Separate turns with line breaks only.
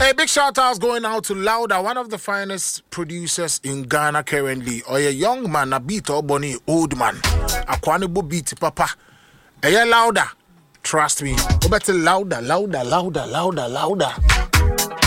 A big shout out going out to Lauda, one of the finest producers in Ghana currently. Or a young man, a beat or bunny, old man. A quanibo beat, papa. A Lauda. Trust me. Go better louder.